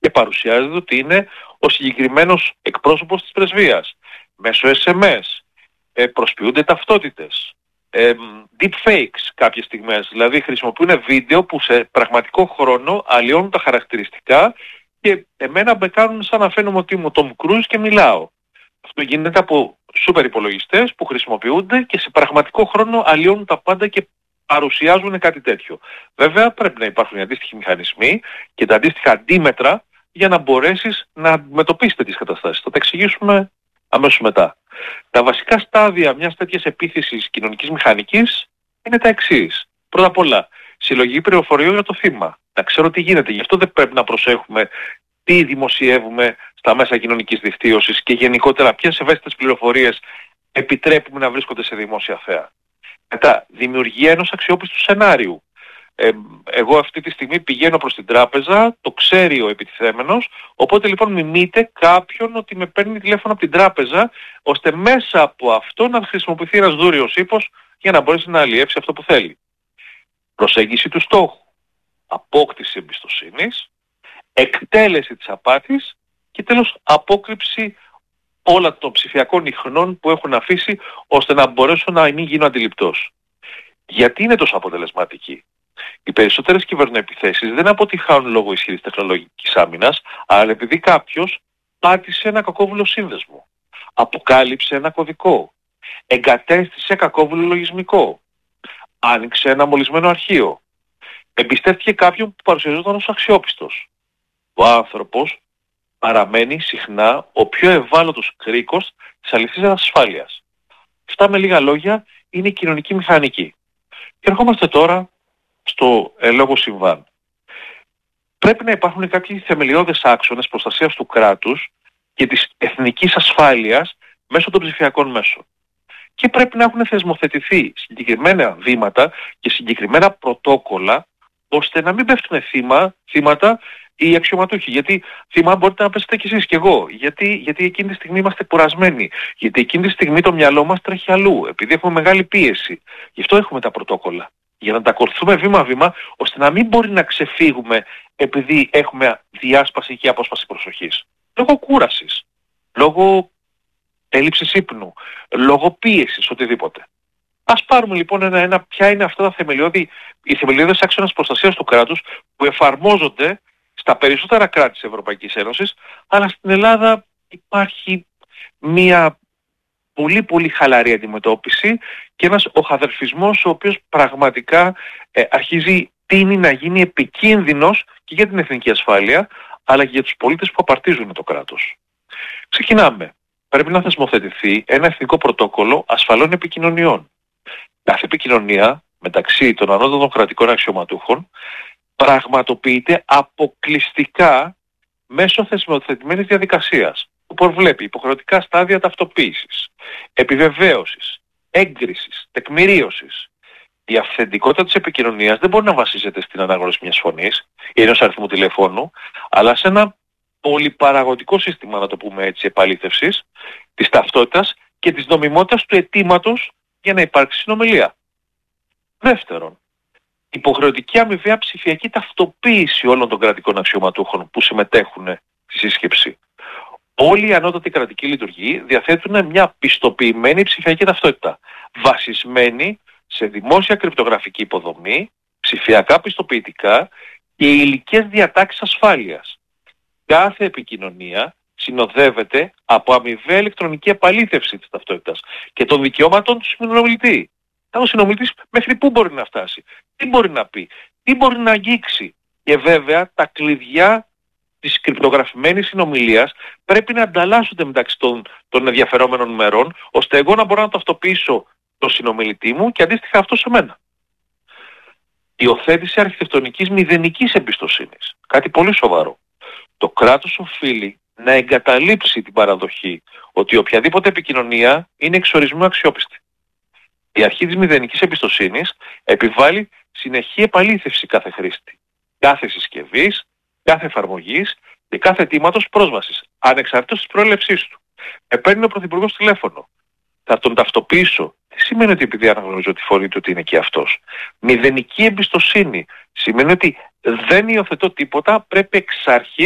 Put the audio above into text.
και παρουσιάζεται ότι είναι ο συγκεκριμένος εκπρόσωπος της πρεσβείας. Μέσω SMS, προσποιούνται ταυτότητες, deepfakes κάποιες στιγμές, δηλαδή χρησιμοποιούν βίντεο που σε πραγματικό χρόνο αλλοιώνουν τα χαρακτηριστικά και εμένα με κάνουν σαν να φαίνομαι ότι είμαι ο Tom Cruise και μιλάω. Αυτό γίνεται από σούπερ υπολογιστές που χρησιμοποιούνται και σε πραγματικό χρόνο αλλοιώνουν τα πάντα και παρουσιάζουν κάτι τέτοιο. Βέβαια πρέπει να υπάρχουν οι αντίστοιχοι μηχανισμοί και τα αντίστοιχα αντίμετρα για να μπορέσεις να αντιμετωπίσετε τις καταστάσεις. Θα τα εξηγήσουμε αμέσως μετά. Τα βασικά στάδια μιας τέτοιας επίθεσης κοινωνικής μηχανικής είναι τα εξής. Πρώτα απ' όλα, συλλογή πληροφοριών για το θύμα. Να ξέρω τι γίνεται. Γι' αυτό δεν πρέπει να προσέχουμε τι δημοσιεύουμε στα μέσα κοινωνικής δικτύωσης και γενικότερα ποιες ευαίσθητες πληροφορίες επιτρέπουμε να βρίσκονται σε δημόσια θέα. Μετά, δημιουργία ενός αξιόπιστου σενάριου. Εγώ αυτή τη στιγμή πηγαίνω προς την τράπεζα, το ξέρει ο επιτιθέμενος, οπότε λοιπόν μιμείται κάποιον ότι με παίρνει τηλέφωνο από την τράπεζα, ώστε μέσα από αυτό να χρησιμοποιηθεί ένας δούριος ύπος για να μπορέσει να αλλιεύσει αυτό που θέλει. Προσέγγιση του στόχου, απόκτηση εμπιστοσύνης, εκτέλεση της απάτης και τέλος απόκρυψη όλων των ψηφιακών ιχνών που έχουν αφήσει ώστε να μπορέσω να μην γίνω αντιληπτός. Γιατί είναι τόσο αποτελεσματική? Οι περισσότερες κυβερνοεπιθέσεις δεν αποτυχάνουν λόγω ισχυρής τεχνολογικής άμυνας, αλλά επειδή κάποιος πάτησε ένα κακόβουλο σύνδεσμο, αποκάλυψε ένα κωδικό, εγκατέστησε κακόβουλο λογισμικό, άνοιξε ένα μολυσμένο αρχείο, εμπιστεύτηκε κάποιον που παρουσιαζόταν ως αξιόπιστος. Ο άνθρωπος παραμένει συχνά ο πιο ευάλωτος κρίκος της αληθινής ασφάλειας. Αυτά με λίγα λόγια είναι η κοινωνική μηχανική. Και ερχόμαστε τώρα στο λόγο συμβάν. Πρέπει να υπάρχουν κάποιοι θεμελιώδες άξονες προστασίας του κράτους και της εθνικής ασφάλειας μέσω των ψηφιακών μέσων. Και πρέπει να έχουν θεσμοθετηθεί συγκεκριμένα βήματα και συγκεκριμένα πρωτόκολλα ώστε να μην πέφτουν θύματα οι αξιωματούχοι. Γιατί θύμα μπορείτε να πέσετε κι εσείς κι εγώ. Γιατί εκείνη τη στιγμή είμαστε κουρασμένοι. Γιατί εκείνη τη στιγμή το μυαλό μας τρέχει αλλού. Επειδή έχουμε μεγάλη πίεση. Γι' αυτό έχουμε τα πρωτόκολλα. Για να τα ακολουθούμε βήμα-βήμα, ώστε να μην μπορεί να ξεφύγουμε επειδή έχουμε διάσπαση και απόσπαση προσοχής. Λόγω κούρασης, λόγω έλλειψης ύπνου, λόγω πίεσης, οτιδήποτε. Ας πάρουμε λοιπόν ένα-ένα ποια είναι αυτά τα οι θεμελιώδες άξονες προστασίας του κράτους που εφαρμόζονται στα περισσότερα κράτη της Ευρωπαϊκής Ένωσης, αλλά στην Ελλάδα υπάρχει μια πολύ πολύ χαλαρή αντιμετώπιση και ένας οχαδερφισμός ο οποίος πραγματικά τείνει να γίνει επικίνδυνος και για την εθνική ασφάλεια αλλά και για τους πολίτες που απαρτίζουν το κράτος. Ξεκινάμε. Πρέπει να θεσμοθετηθεί ένα εθνικό πρωτόκολλο ασφαλών επικοινωνιών. Κάθε επικοινωνία μεταξύ των ανώτατων κρατικών αξιωματούχων πραγματοποιείται αποκλειστικά μέσω θεσμοθετημένης διαδικασίας που προβλέπει υποχρεωτικά στάδια ταυτοποίησης, επιβεβαίωσης, έγκρισης, τεκμηρίωσης. Η αυθεντικότητα της επικοινωνίας δεν μπορεί να βασίζεται στην αναγνώριση μιας φωνής ή ενός αριθμού τηλεφώνου, αλλά σε ένα πολυπαραγωγικό σύστημα, να το πούμε έτσι, επαλήθευσης της ταυτότητας και της νομιμότητας του αιτήματος για να υπάρξει συνομιλία. Δεύτερον, υποχρεωτική αμοιβαία ψηφιακή ταυτοποίηση όλων των κρατικών αξιωματούχων που συμμετέχουν στη σύσκεψη. Όλοι οι ανώτατοι κρατικοί λειτουργοί διαθέτουν μια πιστοποιημένη ψηφιακή ταυτότητα, βασισμένη σε δημόσια κρυπτογραφική υποδομή, ψηφιακά πιστοποιητικά και υλικές διατάξεις ασφάλειας. Κάθε επικοινωνία συνοδεύεται από αμοιβαία ηλεκτρονική επαλήθευση της ταυτότητας και των δικαιώματων του συνομιλητή. Ο συνομιλητής μέχρι πού μπορεί να φτάσει, τι μπορεί να πει, τι μπορεί να αγγίξει. Και βέβαια τα κλειδιά της κρυπτογραφημένης συνομιλίας πρέπει να ανταλλάσσονται μεταξύ των ενδιαφερόμενων μερών, ώστε εγώ να μπορώ να ταυτοποιήσω τον συνομιλητή μου και αντίστοιχα αυτό σε μένα. Υιοθέτηση αρχιτεκτονικής μηδενικής εμπιστοσύνης. Κάτι πολύ σοβαρό. Το κράτος οφείλει να εγκαταλείψει την παραδοχή ότι οποιαδήποτε επικοινωνία είναι εξορισμού αξιόπιστη. Η αρχή της μηδενικής εμπιστοσύνης επιβάλλει συνεχή επαλήθευση κάθε χρήστη, κάθε συσκευής, κάθε εφαρμογής και κάθε αιτήματος πρόσβασης, ανεξαρτήτως της προέλευσής του. Παίρνει ο Πρωθυπουργός τηλέφωνο. Θα τον ταυτοποιήσω. Τι σημαίνει ότι επειδή αναγνωρίζω τη φωνή του ότι είναι και αυτός? Μηδενική εμπιστοσύνη σημαίνει ότι δεν υιοθετώ τίποτα, πρέπει εξ αρχής